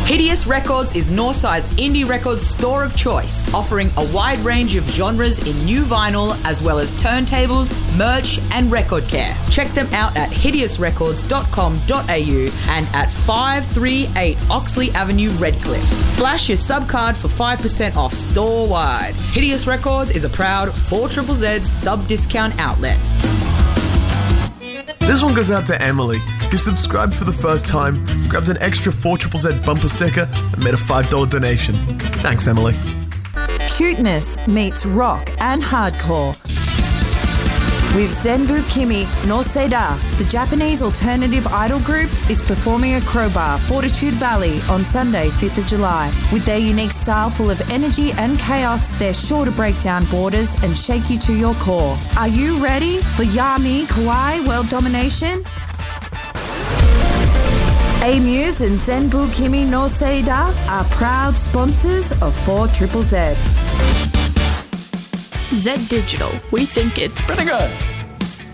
Hideous Records is Northside's indie records store of choice, offering a wide range of genres in new vinyl as well as turntables, merch and record care. Check them out at hideousrecords.com.au and at 538 Oxley Avenue, Redcliffe. Flash your subcard for 5% off store-wide. Hideous Records is a proud 4ZZZ sub-discount outlet. This one goes out to Emily, who subscribed for the first time, grabbed an extra 4ZZZ bumper sticker and made a $5 donation. Thanks, Emily. Cuteness meets rock and hardcore. With Zenbu Kimi no Seida, the Japanese alternative idol group is performing at Crowbar, Fortitude Valley on Sunday, 5th of July. With their unique style full of energy and chaos, they're sure to break down borders and shake you to your core. Are you ready for Yami Kawaii world domination? A-Muse and Zenbu Kimi no Seida are proud sponsors of 4ZZZ. Z Digital. We think it's pretty good.